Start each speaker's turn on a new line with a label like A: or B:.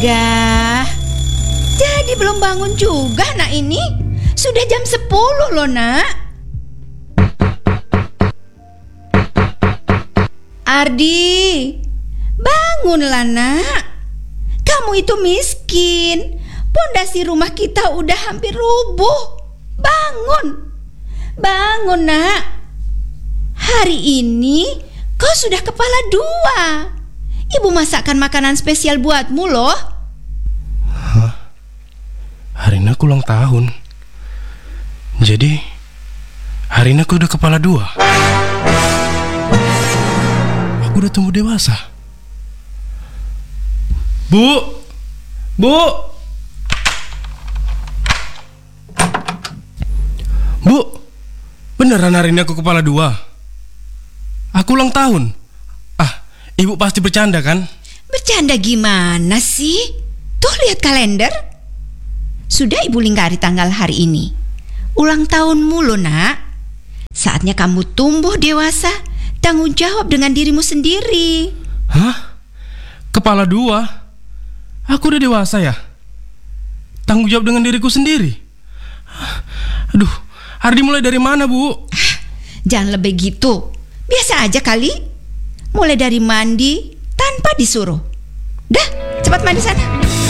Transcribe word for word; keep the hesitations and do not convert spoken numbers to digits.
A: Astaga, jadi belum bangun juga nak ini. Sudah jam sepuluh loh nak. Ardi, bangunlah nak. Kamu itu miskin. Pondasi rumah kita udah hampir rubuh. Bangun. Bangun nak. Hari ini kau sudah kepala dua. Ibu masakkan makanan spesial buatmu loh.
B: Hah? Hari ini aku ulang tahun. Jadi hari ini aku udah kepala dua. Aku udah tumbuh dewasa. Bu, Bu, Bu, beneran hari ini aku kepala dua? Aku ulang tahun. Ah, ibu pasti bercanda kan?
A: Bercanda gimana sih? Tuh lihat kalender. Sudah ibu lingkari tanggal hari ini. Ulang tahunmu loh nak. Saatnya kamu tumbuh dewasa, tanggung jawab dengan dirimu sendiri.
B: Hah? Kepala dua? Aku udah dewasa ya? Tanggung jawab dengan diriku sendiri? Aduh, Ardi mulai dari mana bu?
A: Ah, jangan lebih gitu. Biasa aja kali. Mulai dari mandi tanpa disuruh. Dah, cepat mandi sana.